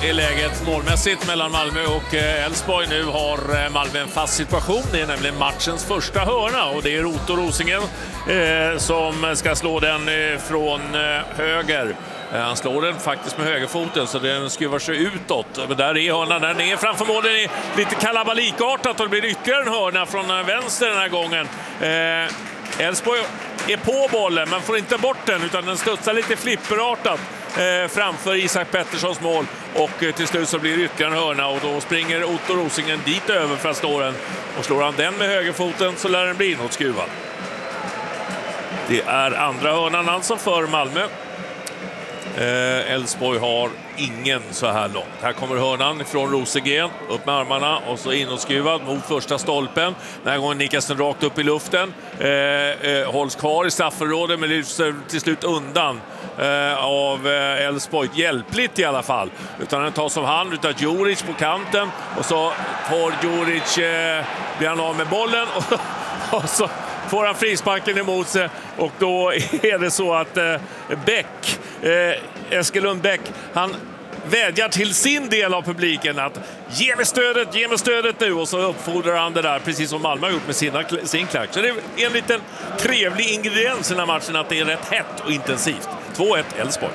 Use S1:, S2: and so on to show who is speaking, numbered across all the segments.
S1: är läget målmässigt mellan Malmö och Elfsborg. Nu har Malmö en fast situation. Det är nämligen matchens första hörna och det är Otto Rosingen som ska slå den från höger. Han slår den faktiskt med högerfoten så den skruvar sig utåt. Men där är hörnan, den är framför målen, är lite kalabalikartat och det blir ytterligare en hörna från vänster den här gången. Elfsborg är på bollen men får inte bort den utan den studsar lite flipperartat framför Isak Petterssons mål och till slut så blir det ytterligare en hörna och då springer Otto Rosingen dit över för att slå den och slår han den med högerfoten så lär den bli något skruvad. Det är andra hörnan alltså för Malmö. Elfsborg har ingen så här långt. Här kommer hörnan från Rosengren, upp med armarna och så inåtskruvad mot första stolpen. Den här gången nickas den rakt upp i luften. Hålls kvar i straffområdet men lyfts till slut undan av Elfsborg. Hjälpligt i alla fall. Utan den tas av hand utav Djuric på kanten och så får Djuric blir han av med bollen och så får han frisparken emot sig och då är det så att Bäck, Eskelund Bäck, han vädjar till sin del av publiken att ge mig stödet nu och så uppfordrar han det där precis som Malmö har gjort med sin klack. Så det är en liten trevlig ingrediens i den här matchen att det är rätt hett och intensivt. 2-1 Elfsborg.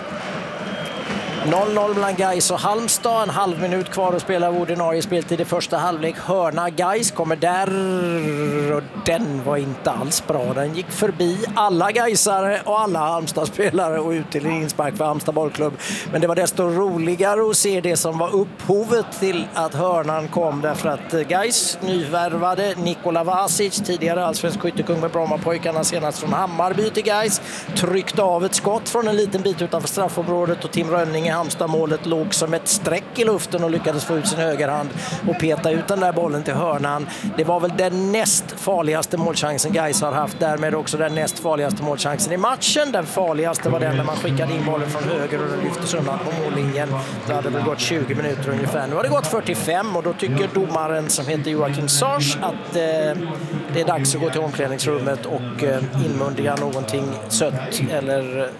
S2: 0-0 mellan Gais och Halmstad. En halv minut kvar att spela ordinarie speltid i första halvlek. Hörna Gais kommer där och den var inte alls bra. Den gick förbi alla Gaisare och alla Halmstad-spelare och ut till en inspark för Halmstad bollklubb. Men det var desto roligare att se det som var upphovet till att hörnan kom därför att Gais nyvärvade Nikola Vasic, tidigare allsvensk skyttekung med Brommapojkarna, senast från Hammarby till Gais, tryckte av ett skott från en liten bit utanför straffområdet och Tim Rönning i Halmstad-målet låg som ett streck i luften och lyckades få ut sin högerhand och peta ut den där bollen till hörnan. Det var väl den näst farligaste målchansen Gais har haft, därmed också den näst farligaste målchansen i matchen. Den farligaste var den när man skickade in bollen från höger och den lyftes undan på mållinjen. Det hade väl gått 20 minuter ungefär. Nu har det gått 45 och då tycker domaren som heter Joakim Sars att det är dags att gå till omklädningsrummet och inmundiga någonting sött eller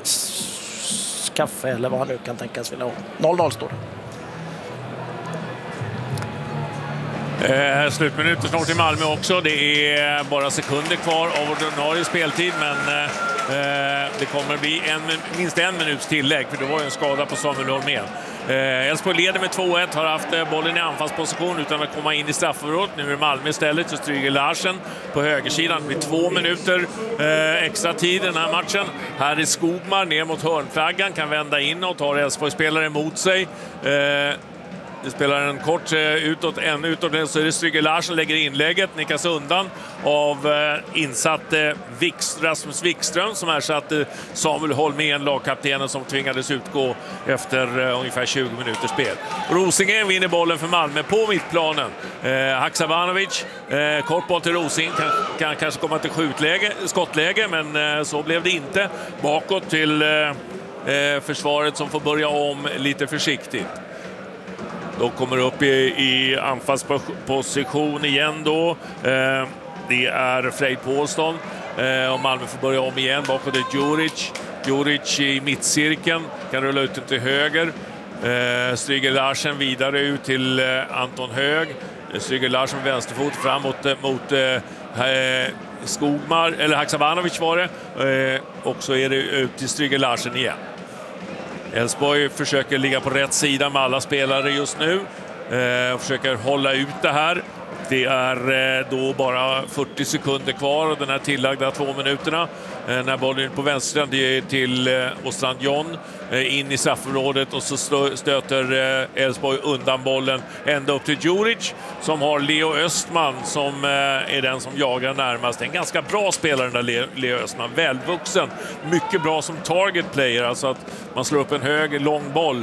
S2: kaffe eller vad han nu kan tänkas vilja ha. 0-0 står
S1: det. Slutminuter snart i Malmö också. Det är bara sekunder kvar av ordinarie speltid men det kommer bli minst en minuts tillägg för det var ju en skada på Samuel Holmén. Elfsborg leder med 2-1, har haft bollen i anfallsposition utan att komma in i straffområdet. Nu är Malmö istället så Stryger Larsen på högersidan. Det blir 2 minuter extra tid i den här matchen. Här är Skogmar ner mot hörnflaggan, kan vända in och tar Elfsborg-spelare emot sig. Det spelar en kort utåt så är det Stryger Larsen lägger inlägget, nickas undan av insatt Rasmus Wikström som ersatte Samuel Holmén, lagkaptenen som tvingades utgå efter ungefär 20 minuters spel. Rosingen vinner bollen för Malmö på mittplanen. Haksabanovic, kort boll till Rosing, kan kanske komma till skottläge men så blev det inte. Bakåt till försvaret som får börja om lite försiktigt. Då kommer upp i anfallsposition igen då. Det är Frej Paulsson och Malmö får börja om igen. Bakåt är Djuric. Djuric i mittcirkeln kan rulla ut till höger. Stryger Larsen vidare ut till Anton Hög. Stryger Larsen med vänsterfot fram mot Skogmar, eller Haksabanovic var det. Och så är det ut till Stryger Larsen igen. Elfsborg försöker ligga på rätt sida med alla spelare just nu. Försöker hålla ut det här. Det är då bara 40 sekunder kvar och den här tillagda 2 minuterna. När bollen är på vänstersidan, det är till Ostrand John in i straffområdet och så stöter Elfsborg undan bollen ända upp till Djuric som har Leo Östman som är den som jagar närmast. En ganska bra spelare den där Leo Östman, välvuxen, mycket bra som target player, alltså att man slår upp en hög lång boll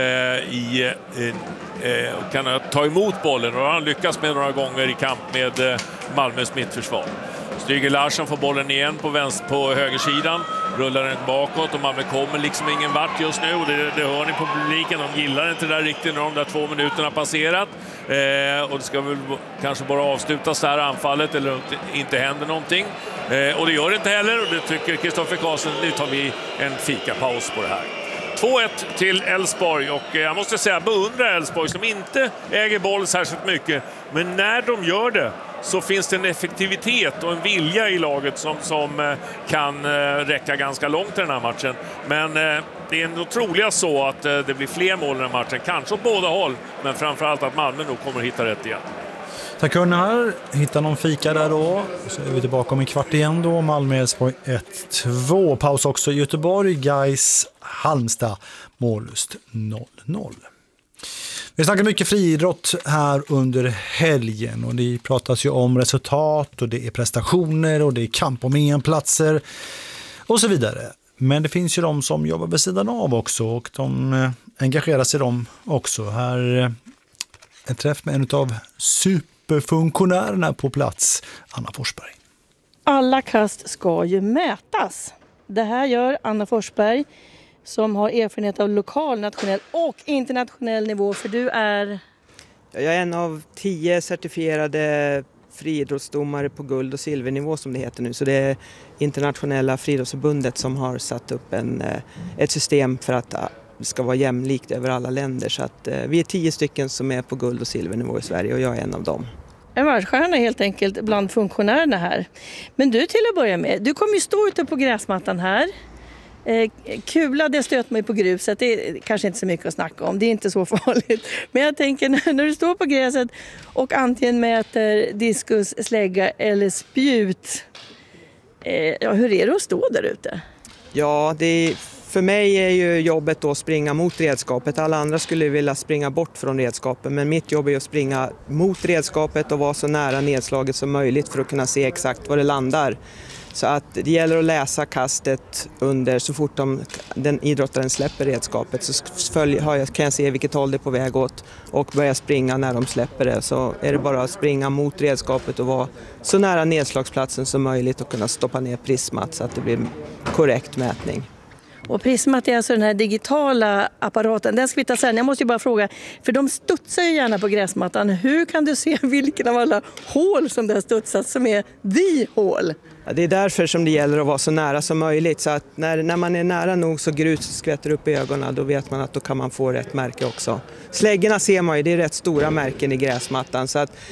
S1: och kan ta emot bollen och han lyckas med några gånger i kamp med Malmös mittförsvar. Stryger Larsen får bollen igen på högersidan, rullar den bakåt och Malmö kommer liksom ingen vart just nu och det hör ni på publiken, de gillar inte det där riktigt när de där 2 minuterna passerat och det ska väl kanske bara avslutas det här anfallet eller inte händer någonting och det gör det inte heller och det tycker Kristoffer Karlsson, nu tar vi en fikapaus på det här. 2-1 till Elfsborg, och jag måste säga beundrar Elfsborg som inte äger boll särskilt mycket, men när de gör det så finns det en effektivitet och en vilja i laget som kan räcka ganska långt i den här matchen. Men det är nog troligast så att det blir fler mål i den här matchen, kanske åt båda håll, men framförallt att Malmö nog kommer hitta rätt igen.
S3: Tack Gunnar, hitta någon fika där då. Så är vi tillbaka om en kvart igen då. Malmö-Elfsborg 1-2. Paus också i Göteborg, Gais Halmstad, mållöst 0-0. Vi snackar mycket friidrott här under helgen, och det pratas ju om resultat och det är prestationer och det är kamp om EM-platser och så vidare. Men det finns ju de som jobbar vid sidan av också, och de engagerar sig de också. Här en träff med en av superfunktionärerna på plats, Anna Forsberg.
S4: Alla kast ska ju mätas. Det här gör Anna Forsberg, som har erfarenhet av lokal, nationell och internationell nivå. För du är...
S5: Jag är en av 10 certifierade friidrottsdomare på guld- och silvernivå som det heter nu. Så det är internationella friidrottsförbundet som har satt upp ett system för att det ska vara jämlikt över alla länder. Så att vi är 10 stycken som är på guld- och silvernivå i Sverige, och jag är en av dem.
S4: En världsstjärna helt enkelt bland funktionärerna här. Men du, till att börja med, du kommer ju stå ute på gräsmattan här. Kula, det stöter mig på gruset, det är kanske inte så mycket att snacka om, det är inte så farligt. Men jag tänker, när du står på gräset och antingen mäter diskus, slägga eller spjut, hur är det att stå där ute?
S5: Ja, för mig är ju jobbet då att springa mot redskapet. Alla andra skulle vilja springa bort från redskapet, men mitt jobb är att springa mot redskapet och vara så nära nedslaget som möjligt för att kunna se exakt var det landar. Så att det gäller att läsa kastet under så fort den idrottaren släpper redskapet, så kan jag se vilket håll det är på väg åt och börja springa när de släpper det. Så är det bara att springa mot redskapet och vara så nära nedslagsplatsen som möjligt och kunna stoppa ner prismat så att det blir korrekt mätning.
S4: Och prismat är alltså den här digitala apparaten. Den ska vi ta sen. Jag måste ju bara fråga, för de studsar ju gärna på gräsmattan. Hur kan du se vilken av alla hål som det har studsat som är hål?
S5: Ja, det är därför som det gäller att vara så nära som möjligt. Så att när man är nära nog så grus skvätter upp i ögonen, då vet man att då kan man få rätt märke också. Släggorna ser man ju, det är rätt stora märken i gräsmattan. Så att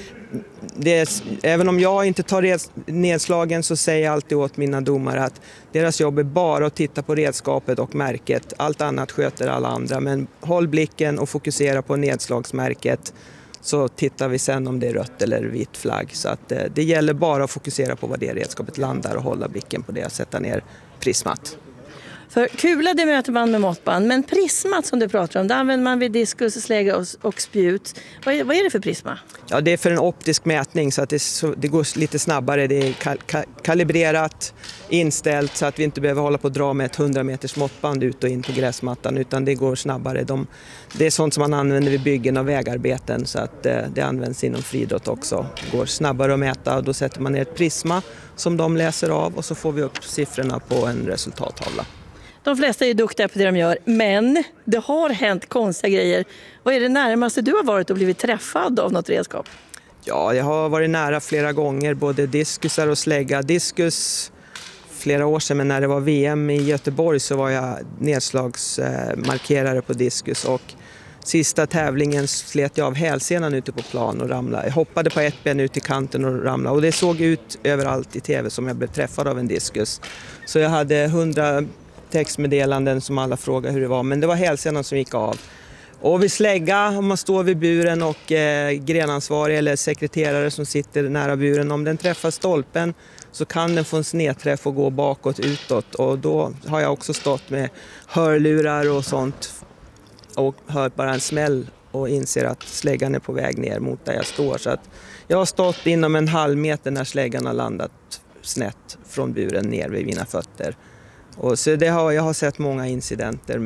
S5: även om jag inte tar nedslagen så säger jag alltid åt mina domare att deras jobb är bara att titta på redskapet och märket. Allt annat sköter alla andra, men håll blicken och fokusera på nedslagsmärket, så tittar vi sen om det är rött eller vit flagg. Så att det gäller bara att fokusera på vad det redskapet landar och hålla blicken på det och sätta ner prismat.
S4: För kula, det möter man med måttband, men prismat som du pratar om, det använder man vid diskus, slägga och spjut. Vad är det för prisma?
S5: Ja, det är för en optisk mätning så att det går lite snabbare. Det är kalibrerat, inställt så att vi inte behöver hålla på att dra med ett 100 meters måttband ut och in på gräsmattan, utan det går snabbare. Det är sånt som man använder vid byggen och vägarbeten, så att det används inom friidrott också. Det går snabbare att mäta, och då sätter man ner ett prisma som de läser av, och så får vi upp siffrorna på en resultattavla.
S4: De flesta är duktiga på det de gör, men det har hänt konstiga grejer. Vad är det närmaste du har varit och blivit träffad av något redskap?
S5: Ja, jag har varit nära flera gånger, både diskusar och slägga. Diskus flera år sedan, men när det var VM i Göteborg så var jag nedslagsmarkerare på diskus, och sista tävlingen slet jag av hälsenan ute på plan och ramlade. Jag hoppade på ett ben ut i kanten och ramlade, och det såg ut överallt i tv som jag blev träffad av en diskus. Så jag hade 100 textmeddelanden som alla frågade hur det var, men det var hälsenan som gick av. Och vid slägga, om man står vid buren och grenansvarig eller sekreterare som sitter nära buren, om den träffar stolpen så kan den få en snedträff och gå bakåt, utåt. Och då har jag också stått med hörlurar och sånt och hört bara en smäll och inser att släggan är på väg ner mot där jag står. Så att jag har stått inom en halv meter när släggan har landat snett från buren ner vid mina fötter. Och så jag har sett många incidenter